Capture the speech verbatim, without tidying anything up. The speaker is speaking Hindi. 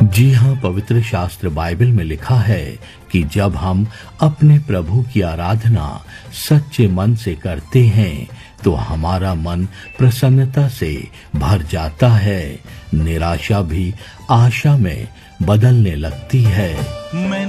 जी हाँ, पवित्र शास्त्र बाइबल में लिखा है कि जब हम अपने प्रभु की आराधना सच्चे मन से करते हैं तो हमारा मन प्रसन्नता से भर जाता है, निराशा भी आशा में बदलने लगती है।